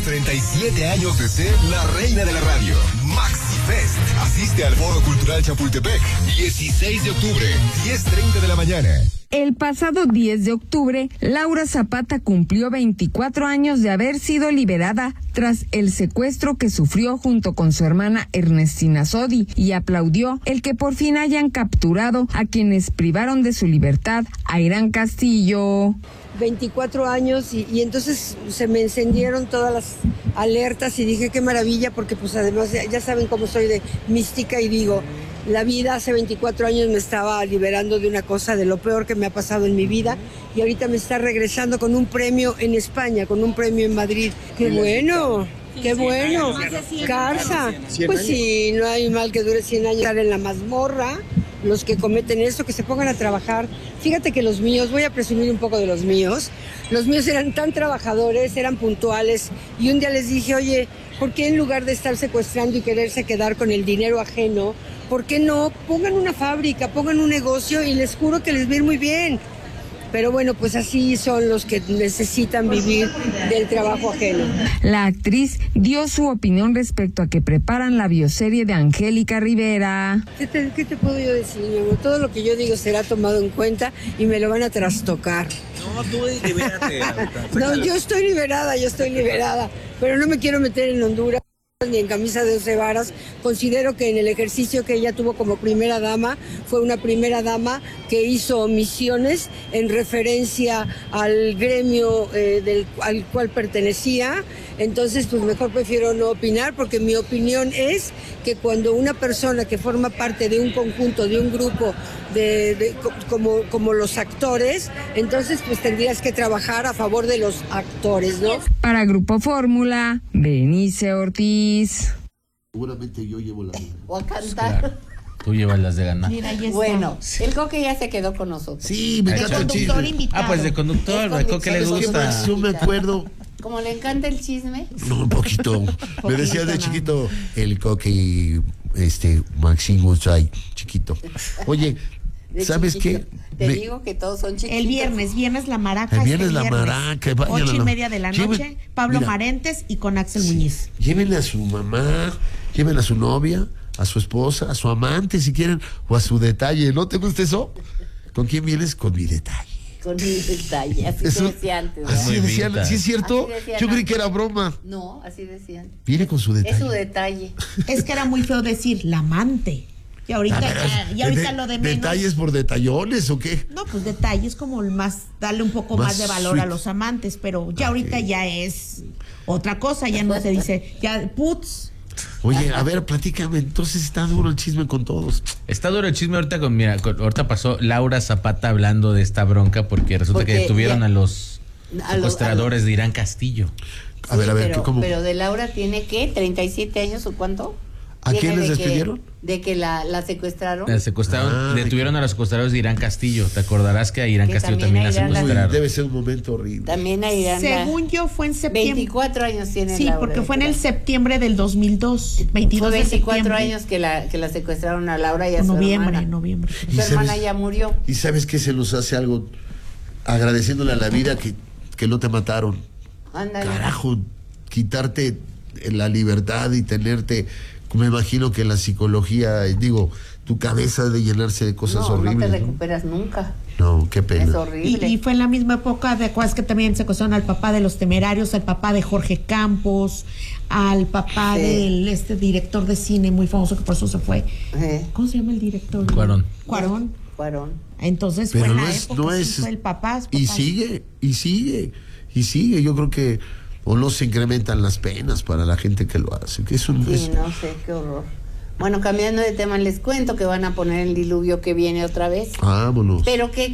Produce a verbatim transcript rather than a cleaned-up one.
treinta y siete años de ser la reina de la radio. Maxi Fest. Asiste al Foro Cultural Chapultepec. dieciséis de octubre, diez treinta de la mañana. El pasado diez de octubre, Laura Zapata cumplió veinticuatro años de haber sido liberada tras el secuestro que sufrió junto con su hermana Ernestina Sodi, y aplaudió el que por fin hayan capturado a quienes privaron de su libertad a Irán Castillo. veinticuatro años y, y entonces se me encendieron todas las alertas y dije qué maravilla, porque pues además ya, ya saben cómo soy de mística y digo, la vida hace veinticuatro años me estaba liberando de una cosa, de lo peor que me ha pasado en mi vida, y ahorita me está regresando con un premio en España, con un premio en Madrid. ¡Qué bueno! ¡Qué bueno! Carza. Pues sí, no hay mal que dure cien años. Estar en la mazmorra, los que cometen eso, que se pongan a trabajar. Fíjate que los míos, voy a presumir un poco de los míos, los míos eran tan trabajadores, eran puntuales, y un día les dije, oye, ¿por qué en lugar de estar secuestrando y quererse quedar con el dinero ajeno, por qué no pongan una fábrica, pongan un negocio y les juro que les va a ir muy bien? Pero bueno, pues así son los que necesitan vivir del trabajo ajeno. La actriz dio su opinión respecto a que preparan la bioserie de Angélica Rivera. ¿Qué te, qué te puedo yo decir, mi amor? Todo lo que yo digo será tomado en cuenta y me lo van a trastocar. No, tú libérate. No, yo estoy liberada, yo estoy liberada, pero no me quiero meter en Honduras ni en camisa de once varas. Considero que en el ejercicio que ella tuvo como primera dama, fue una primera dama que hizo misiones en referencia al gremio eh, del, al cual pertenecía. Entonces, pues mejor prefiero no opinar, porque mi opinión es que cuando una persona que forma parte de un conjunto, de un grupo, de, de, como, como los actores, entonces pues tendrías que trabajar a favor de los actores, ¿no? Para Grupo Fórmula, Benice Ortiz. Seguramente yo llevo la... O a cantar. Claro. Tú llevas las de ganar. Mira, bueno, sí. El Coque ya se quedó con nosotros. Sí, me encanta el conductor chisme. invitado. Ah, pues de conductor, al Coque le gusta. Yo me acuerdo. Como le encanta el chisme. No, un poquito. Me decía de chiquito el Coque y este Maximo Chay, chiquito. Oye, de ¿sabes chiquito. qué? Te me... digo que todos son chiquitos. El viernes, viernes la maraca. El viernes este la viernes, maraca. Ocho y la... media de la noche, Lleven... Pablo Mira, Marentes y con Axel sí. Muñiz. Llévenle a su mamá, llévenle a su novia, a su esposa, a su amante si quieren, o a su detalle. ¿No te gusta eso? ¿Con quién vienes? Con mi detalle. Con mi detalle, así Eso, se decía antes. Así decían, ¿sí es cierto? Decían, yo creí no. que era broma. No, así decían. Viene con su detalle. Es su detalle. Es que era muy feo decir la amante. Y ahorita, ver, ya, y ahorita de, lo de menos. ¿Detalles por detallones o qué? No, pues detalles como el más, darle un poco más, Más de valor sweet. a los amantes, pero ya ahorita ya es otra cosa, ya no se dice, ya puts. Oye, a ver, platícame, entonces está duro el chisme con todos. Está duro el chisme ahorita con, mira, con, ahorita pasó Laura Zapata hablando de esta bronca porque resulta Porque que detuvieron ya, a los a lo, secuestradores a lo, de Irán Castillo. A ver, a ver, pero, ¿cómo? Pero de Laura tiene, ¿qué? ¿treinta y siete años o cuánto? ¿A quiénes de despidieron? Que, de que la, la secuestraron. La secuestraron, Ah, detuvieron a los secuestradores de Irán Castillo. Te acordarás que a Irán Que Castillo también también, a la Irán Uy, secuestraron. debe ser un momento horrible. También a Irán. Según yo fue en septiembre. veinticuatro años tiene Sí, Laura, porque fue en el creo. septiembre del dos mil dos. veintidós Fue de veinticuatro septiembre. años que la, que la secuestraron a Laura y a En su noviembre, hermana. noviembre. Y Su hermana sabes- ya murió. Y sabes que se nos hace algo agradeciéndole a la vida que, que no te mataron. Ándale. Carajo, quitarte la libertad y tenerte, me imagino que la psicología, digo, tu cabeza de llenarse de cosas no, horribles. no te ¿no? recuperas nunca. No, qué pena. Es horrible. Y, y fue en la misma época de acuerdas que también secuestraron al papá de los Temerarios, al papá de Jorge Campos, al papá Sí. del este director de cine muy famoso que por eso se fue. Eh. ¿Cómo se llama el director? Cuarón. Cuarón. Cuarón. Entonces Pero fue en no la es, época, no sí, es, fue el papá. y papá. sigue, y sigue, y sigue. Yo creo que o no se incrementan las penas para la gente que lo hace. Que es un, Sí, es- no sé, qué horror. Bueno, cambiando de tema, les cuento que van a poner el diluvio que viene otra vez. Vámonos. Pero que